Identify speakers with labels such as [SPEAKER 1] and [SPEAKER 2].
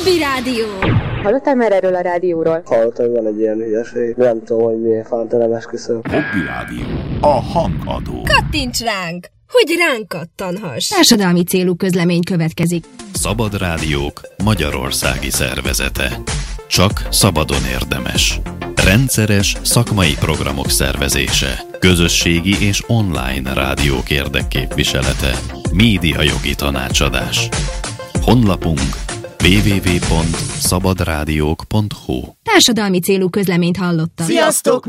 [SPEAKER 1] Hobby Rádió.
[SPEAKER 2] Hallottál már erről a rádióról?
[SPEAKER 3] Hallottam, hogy van egy ilyen hülyeség. Nem tudom, hogy miért fántelen esküszöm.
[SPEAKER 4] Hobby Rádió. A hangadó.
[SPEAKER 1] Kattints ránk, hogy ránk kattanhass.
[SPEAKER 5] Társadalmi célú közlemény következik.
[SPEAKER 6] Szabad Rádiók Magyarországi Szervezete. Csak szabadon érdemes. Rendszeres szakmai programok szervezése. Közösségi és online rádiók érdekképviselete. Médiajogi tanácsadás. Honlapunk www.szabadrádiók.hu.
[SPEAKER 5] Társadalmi célú közleményt hallottak.
[SPEAKER 4] Sziasztok!